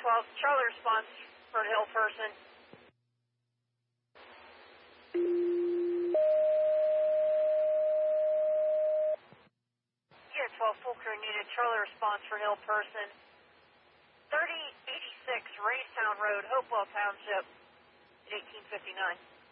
12, Charlie response for Hill person. Year 12, full crew needed. Charlie response for Hill person. 3086 Raystown Road, Hopewell Township, 1859.